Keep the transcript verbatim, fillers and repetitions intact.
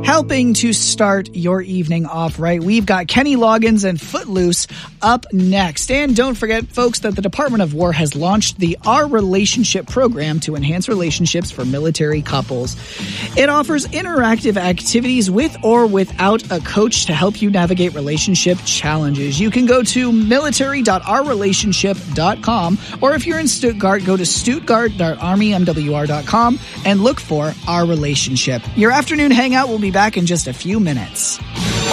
Helping to start your evening off right, we've got Kenny Loggins and Footloose up next. And don't forget, folks, that the Department of War has launched the Our Relationship program to enhance relationships for military couples. It offers interactive activities with or without a coach to help you navigate relationship challenges. You can go to military dot our relationship dot com, or if you're in Stuttgart, go to stuttgart dot army m w r dot com and look for Our Relationship. Your afternoon hangout will be back in just a few minutes.